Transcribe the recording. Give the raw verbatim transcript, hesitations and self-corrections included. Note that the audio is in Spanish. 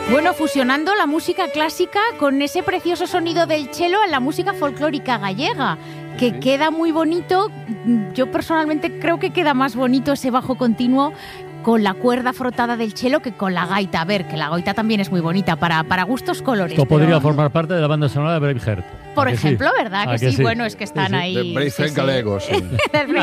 Bueno, fusionando la música clásica con ese precioso sonido del cello en la música folclórica gallega, que sí. Queda muy bonito. Yo personalmente creo que queda más bonito ese bajo continuo con la cuerda frotada del cello que con la gaita. A ver, que la gaita también es muy bonita, para, para gustos colores. Esto pero... podría formar parte de la banda sonora de Braveheart. Por ejemplo, sí? ¿verdad? Que, que sí? sí, bueno, es que están sí, sí. ahí. De Braveheart sí, galego, sí. sí.